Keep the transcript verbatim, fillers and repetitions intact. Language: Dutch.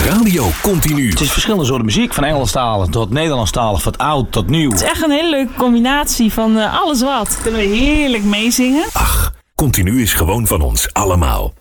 Radio Continu. Het is verschillende soorten muziek. Van Engelstalig tot Nederlandstalig, van oud tot nieuw. Het is echt een hele leuke combinatie van uh, alles wat. Kunnen we heerlijk meezingen. Ach, Continu is gewoon van ons allemaal.